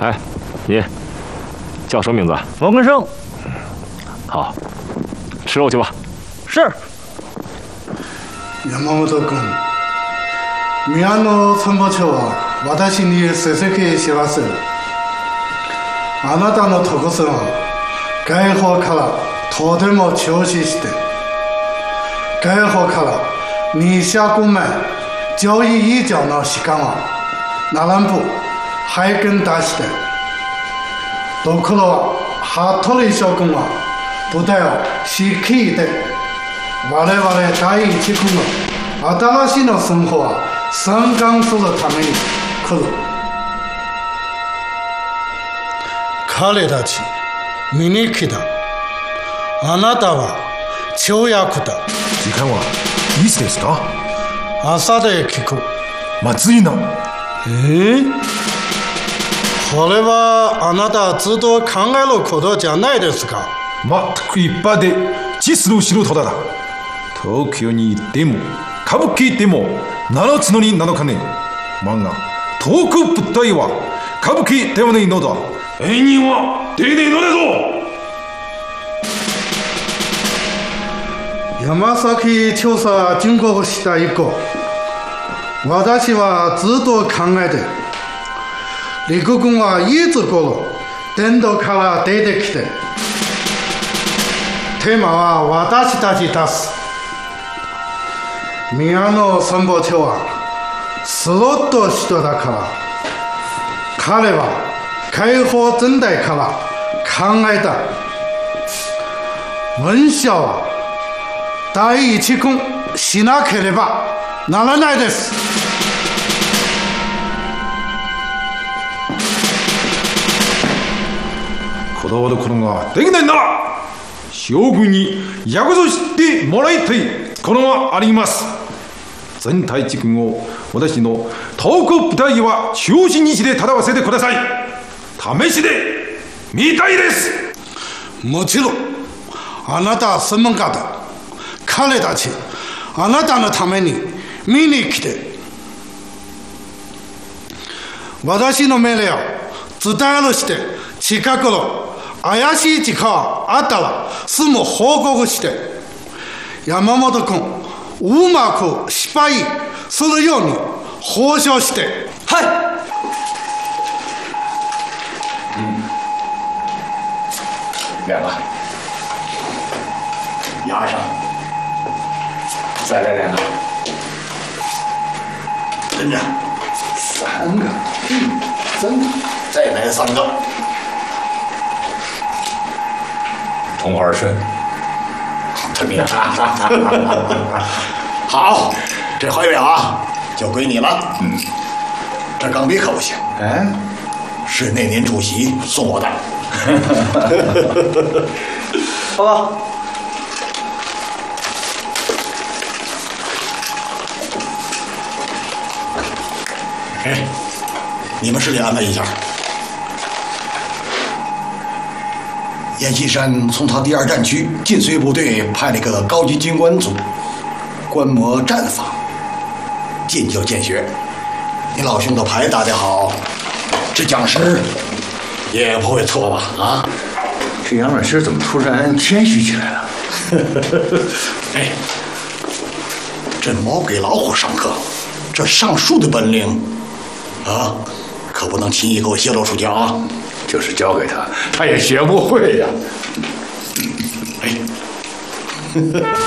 哎，你叫什么名字？ 王根生。 好，吃肉去吧。 是。 山本君、宮野参謀長は私に成績知らせる。あなたの特選は外方からとても重視して、外方から2社購買交易以上の時間は並ぶ配件出して、ところは服部将軍は部隊を指揮で我々第一軍の新しいの生活は参観するために来る。彼たち見に来た。あなたは跳躍だ。 時間はいつですか？ 朝で聞く。 まずいな。 これはあなたずっと考えることじゃないですか。 全く一般で実の素人だ。東京に行っても歌舞伎でも7つのに7日ね。漫画東北部隊は歌舞伎ではないのだ。演人はでねえのだぞ。 山崎調査準国した以降、私はずっと考えて、陸軍はいつ頃伝道から出てきて、テーマは私たち出す。宮野参謀長はスロット人だから、彼は解放全体から考えた。文章は第一軍しなければならないです。 こだわることができないなら将軍に約束してもらいたいことがあります。全体一軍を私の東北部隊は中心日で戦わせてください。試しで見たいです。 もちろんあなたは専門家だ。彼たちあなたのために見に来て、私の命令を伝えるして、近くの怪しい時間あったらすぐ報告して、山本君うまく失敗するように交渉して。 はい。 两个，压上，再来两个，跟着，三个，真的，再来三个，同花顺，这边，好，这回表啊就归你了。这钢笔可不行，是那年主席送我的。 报告。 哎，你们市里安排一下。阎锡山从他第2战区晋绥部队派了一个高级军官组，观摩战法，见教见学。你老兄的牌打得好，这讲师也不会错吧？啊！ 这杨老师怎么突然谦虚起来了？ 哎，这猫给老虎上课，这上树的本领啊，可不能轻易给我泄露出去啊！ 就是教给他，他也学不会呀。 哎。